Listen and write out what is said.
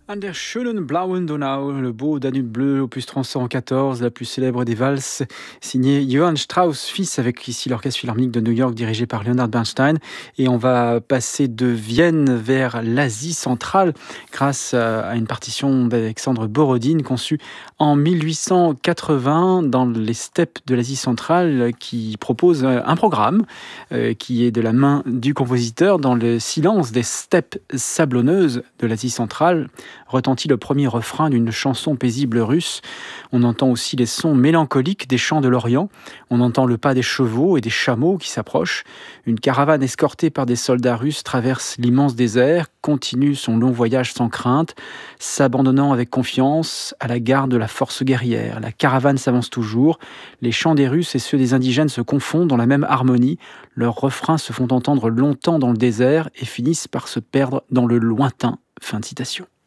An der schönen blauen Donau, le beau Danube bleu, opus 314, la plus célèbre des valses, signé Johann Strauss fils, avec ici l'Orchestre Philharmonique de New York dirigé par Leonard Bernstein. Et on va passer de Vienne vers l'Asie centrale grâce à une partition d'Alexandre Borodine conçue en 1880 dans les steppes de l'Asie centrale, qui propose un programme qui est de la main du compositeur. Dans le silence des steppes sablonneuses de l'Asie centrale retentit le premier refrain d'une chanson paisible russe. On entend aussi les sons mélancoliques des chants de l'Orient. On entend le pas des chevaux et des chameaux qui s'approchent. Une caravane escortée par des soldats russes traverse l'immense désert, continue son long voyage sans crainte, s'abandonnant avec confiance à la garde de la force guerrière. La caravane s'avance toujours. Les chants des Russes et ceux des indigènes se confondent dans la même harmonie. Leurs refrains se font entendre longtemps dans le désert et finissent par se perdre dans le lointain. Fin de citation.